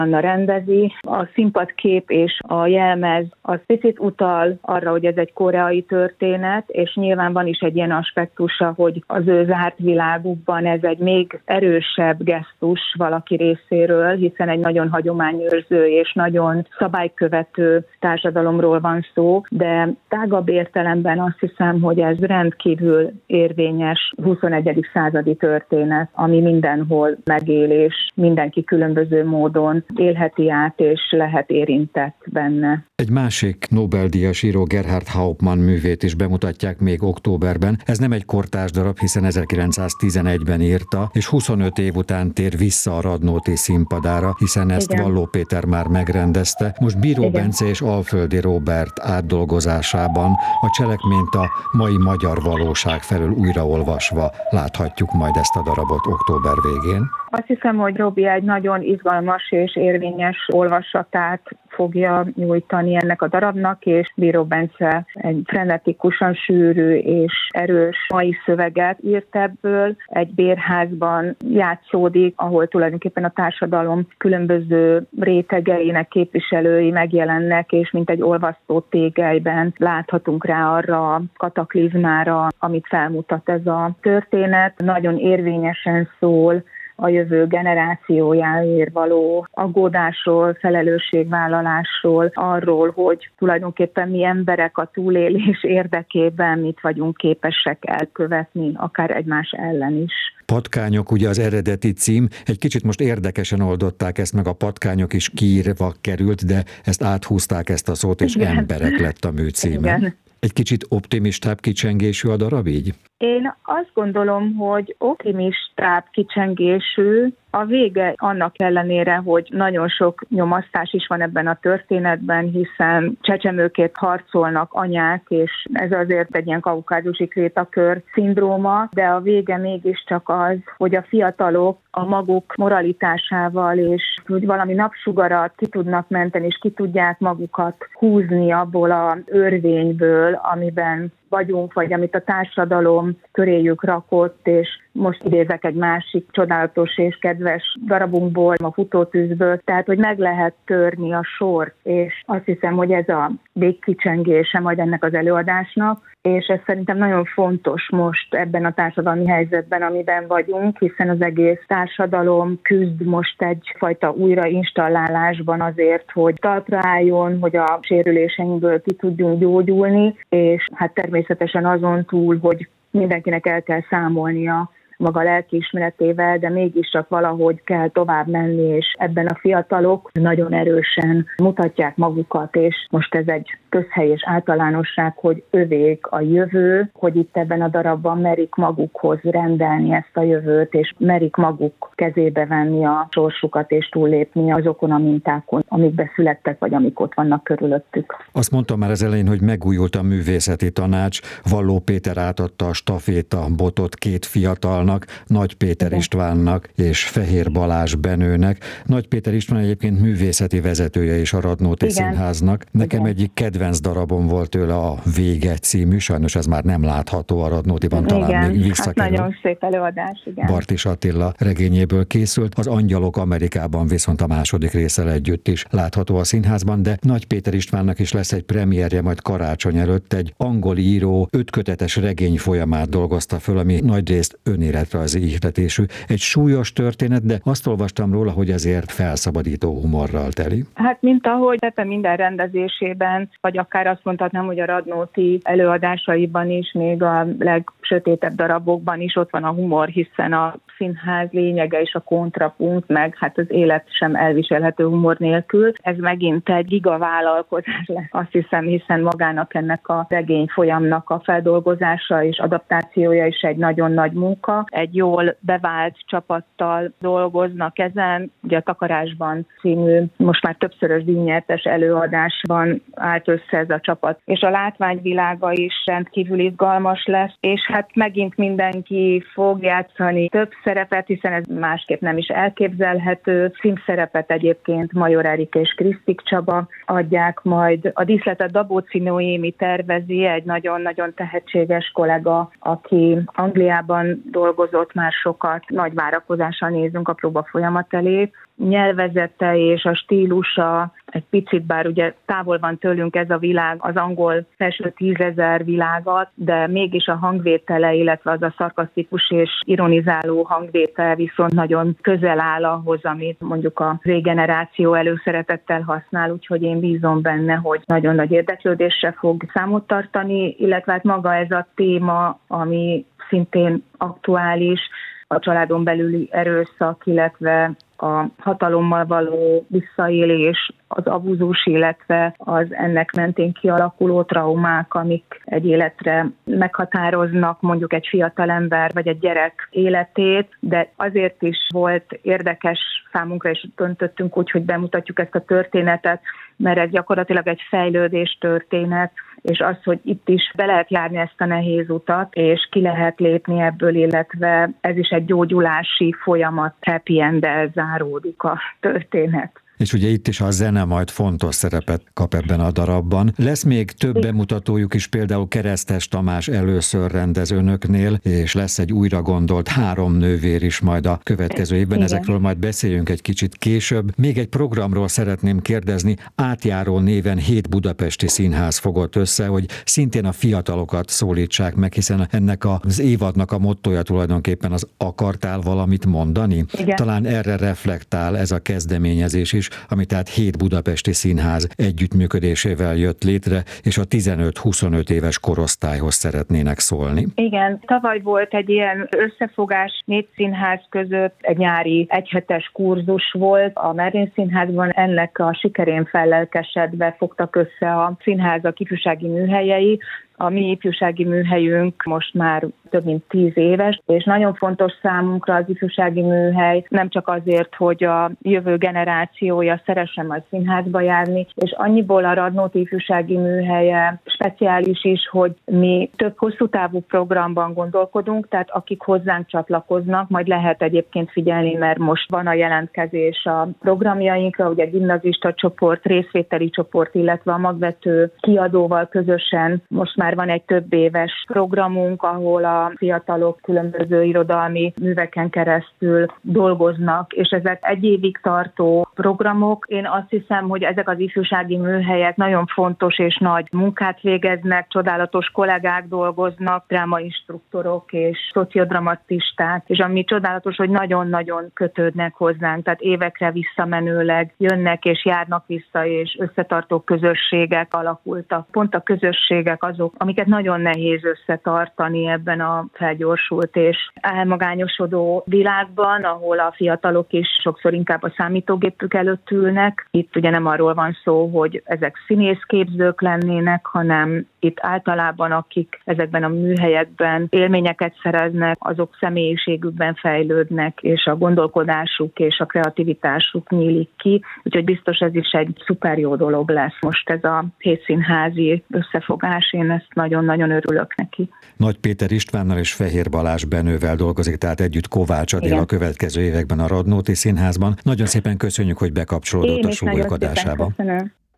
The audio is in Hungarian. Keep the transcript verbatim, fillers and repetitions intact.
Anna rendezi. A színpadkép és a jelmez az picit utal arra, hogy ez egy koreai történet, és nyilván van is egy ilyen aspektusa, hogy az ő zárt világukban ez egy még erősebb gesztus valaki részéről, hiszen egy nagyon hagyományőrző és nagyon szabálykövető társadalomról van szó, de tágabb értelemben azt hiszem, hogy ez rendkívül érvényes huszonegyedik századi történet, ami mindenhol megél, és mindenki különböző módon élheti át, és lehet érintett benne. Egy másik Nobel-díjas író, Gerhard Hauptmann művét is bemutatják még októberben. Ez nem egy kortárs darab, hiszen ezerkilencszáztizenegyben írta, és huszonöt év után tér vissza a Radnóti színpadára, hiszen ezt Igen. Valló Péter már megrendezte. Most Bíró Igen. Bence és Alföldi Róbert átdolgozásában a cselekményt a mai magyar valóság felől újraolvasva láthatjuk majd ezt a darabot október végén. Azt hiszem, hogy Robi egy nagyon izgalmas és érvényes olvasatát fogja nyújtani ennek a darabnak, és Bíró Bence egy frenetikusan sűrű és erős mai szöveget írt ebből. Egy bérházban játszódik, ahol tulajdonképpen a társadalom különböző rétegeinek képviselői megjelennek, és mint egy olvasztó tégelyben láthatunk rá arra a kataklizmára, amit felmutat ez a történet. Nagyon érvényesen szól a jövő generációjáért való aggódásról, felelősségvállalásról, arról, hogy tulajdonképpen mi emberek a túlélés érdekében mit vagyunk képesek elkövetni, akár egymás ellen is. Patkányok, ugye az eredeti cím, egy kicsit most érdekesen oldották ezt meg, a patkányok is kiírva került, de ezt áthúzták ezt a szót, és Igen. emberek lett a műcíme. Igen. Egy kicsit optimistább kicsengésű a darab így? Én azt gondolom, hogy optimistább kicsengésű, a vége annak ellenére, hogy nagyon sok nyomasztás is van ebben a történetben, hiszen csecsemőként harcolnak anyák, és ez azért egy ilyen kaukázusi krétakör szindróma, de a vége mégiscsak az, hogy a fiatalok a maguk moralitásával és hogy valami napsugarat ki tudnak menteni, és ki tudják magukat húzni abból az örvényből, amiben vagyunk, vagy amit a társadalom köréjük rakott, és most idézek egy másik csodálatos és kedves darabunkból, a Futótűzből, tehát, hogy meg lehet törni a sort, és azt hiszem, hogy ez a végkicsengése majd ennek az előadásnak, és ez szerintem nagyon fontos most ebben a társadalmi helyzetben, amiben vagyunk, hiszen az egész társadalom küzd most egyfajta újrainstallálásban azért, hogy talpra álljon, hogy a sérüléseinkből ki tudjunk gyógyulni, és hát természetesen azon túl, hogy mindenkinek el kell számolnia maga lelkiismeretével, de mégiscsak valahogy kell tovább menni, és ebben a fiatalok nagyon erősen mutatják magukat, és most ez egy közhely és általánosság, hogy övék a jövő, hogy itt ebben a darabban merik magukhoz rendelni ezt a jövőt, és merik maguk kezébe venni a sorsukat, és túllépni azokon a mintákon, amikbe születtek, vagy amik ott vannak körülöttük. Azt mondtam már az elején, hogy megújult a művészeti tanács, Valló Péter átadta a staféta botot két fiatalnak, Nagy Péter Igen. Istvánnak és Fehér Balázs Benőnek. Nagy Péter István egyébként művészeti vezetője is a Radnóti Igen. Színháznak. Nekem Igen. egyik kedvenc darabom volt tőle a Vége című, sajnos ez már nem látható a Radnótiban, talán Igen. még visszakerül. Hát nagyon szép előadás, igen. Bartis Attila regényéből készült. Az Angyalok Amerikában viszont a második résszel együtt is látható a színházban, de Nagy Péter Istvánnak is lesz egy premierje majd karácsony előtt. Egy angol író ötkötetes regény folyamát dolgozta föl, ami nagyrészt önéletrajzi ihletésű. Egy súlyos történet, de azt olvastam róla, hogy ezért felszabadító humorral teli. Hát mint ahogy ebben minden rendezésében, vagy akár azt mondhatnám, hogy a Radnóti előadásaiban is, még a legsötétebb darabokban is ott van a humor, hiszen a színház lényege és a kontrapunkt, meg hát az élet sem elviselhető humor nélkül. Ez megint egy gigavállalkozás lesz, azt hiszem, hiszen magának ennek a regény folyamnak a feldolgozása és adaptációja is egy nagyon nagy munka. Egy jól bevált csapattal dolgoznak ezen. Ugye a Takarásban című, most már többszörös díjnyertes előadásban állt össze ez a csapat. És a látványvilága is rendkívül izgalmas lesz, és hát megint mindenki fog játszani több címszerepet, hiszen ez másképp nem is elképzelhető. Címszerepet egyébként Major Erik és Krisztik Csaba adják majd. A díszletet Dabóczy Noémi tervezi, egy nagyon-nagyon tehetséges kollega, aki Angliában dolgozott már sokat. Nagy várakozással nézünk a próba folyamat elé. Nyelvezete és a stílusa egy picit, bár ugye távol van tőlünk ez a világ, az angol felső tízezer világat, de mégis a hangvétele, illetve az a szarkasztikus és ironizáló hangvétel viszont nagyon közel áll ahhoz, amit mondjuk a Z-generáció előszeretettel használ, úgyhogy én bízom benne, hogy nagyon nagy érdeklődésre fog számot tartani, illetve hát maga ez a téma, ami szintén aktuális, a családon belüli erőszak, illetve a hatalommal való visszaélés, az abúzus, illetve az ennek mentén kialakuló traumák, amik egy életre meghatároznak mondjuk egy fiatalember vagy egy gyerek életét, de azért is volt érdekes számunkra, és döntöttünk úgy, hogy bemutatjuk ezt a történetet, mert ez gyakorlatilag egy fejlődés történet, és az, hogy itt is be lehet járni ezt a nehéz utat, és ki lehet lépni ebből, illetve ez is egy gyógyulási folyamat, happy end-del záródik a történet. És ugye itt is a zene majd fontos szerepet kap ebben a darabban. Lesz még több bemutatójuk is, például Keresztes Tamás először rendez önöknél, és lesz egy újra gondolt három nővér is majd a következő évben. Igen. Ezekről majd beszéljünk egy kicsit később. Még egy programról szeretném kérdezni, átjáró néven hét budapesti színház fogott össze, hogy szintén a fiatalokat szólítsák meg, hiszen ennek az évadnak a mottója tulajdonképpen az akartál valamit mondani. Igen. Talán erre reflektál ez a kezdeményezés is, ami tehát hét budapesti színház együttműködésével jött létre, és a tizenöt-huszonöt éves korosztályhoz szeretnének szólni. Igen, tavaly volt egy ilyen összefogás négy színház között, egy nyári egyhetes kurzus volt a Merlin Színházban, ennek a sikerén fellelkesedve fogtak össze a színházak ifjúsági műhelyei. A mi ifjúsági műhelyünk most már több mint tíz éves, és nagyon fontos számunkra az ifjúsági műhely, nem csak azért, hogy a jövő generációja szeressen majd színházba járni, és annyiból a Radnóti ifjúsági műhelye speciális is, hogy mi több hosszú távú programban gondolkodunk, tehát akik hozzánk csatlakoznak, majd lehet egyébként figyelni, mert most van a jelentkezés a programjainkra, ugye gimnazista csoport, részvételi csoport, illetve a magvető kiadóval közösen most már van egy több éves programunk, ahol a fiatalok különböző irodalmi műveken keresztül dolgoznak, és ezek egy évig tartó programok. Én azt hiszem, hogy ezek az ifjúsági műhelyek nagyon fontos és nagy munkát végeznek, csodálatos kollégák dolgoznak, drámainstruktorok és szociodramatisták, és ami csodálatos, hogy nagyon-nagyon kötődnek hozzánk, tehát évekre visszamenőleg jönnek és járnak vissza, és összetartó közösségek alakultak. Pont a közösségek azok, amiket nagyon nehéz összetartani ebben a felgyorsult és elmagányosodó világban, ahol a fiatalok is sokszor inkább a számítógépük előtt ülnek. Itt ugye nem arról van szó, hogy ezek színészképzők lennének, hanem itt általában akik ezekben a műhelyekben élményeket szereznek, azok személyiségükben fejlődnek, és a gondolkodásuk és a kreativitásuk nyílik ki. Úgyhogy biztos ez is egy szuper jó dolog lesz most ez a hétszínházi összefogás. Én ezt nagyon-nagyon örülök neki. Nagy Péter Istvánnal és Fehér Balázs Benővel dolgozik, tehát együtt Kovács Adél a következő években a Radnóti Színházban. Nagyon szépen köszönjük, hogy bekapcsolódott a Súlyok adásába. Köszönöm.